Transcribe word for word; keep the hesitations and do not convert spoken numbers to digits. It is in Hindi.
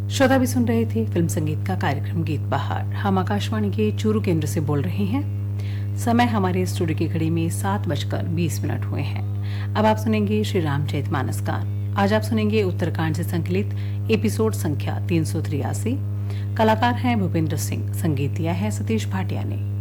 श्रोता भी सुन रहे थे फिल्म संगीत का कार्यक्रम गीत बहार। हम आकाशवाणी के चूरू केंद्र से बोल रहे हैं। समय हमारे स्टूडियो की घड़ी में सात बजकर बीस मिनट हुए हैं। अब आप सुनेंगे श्री रामचरित मानस गान। आज आप सुनेंगे उत्तरकांड से संकलित एपिसोड संख्या तीन सौ तिरासी। कलाकार हैं भूपेंद्र सिंह, संगीत दिया है सतीश भाटिया ने।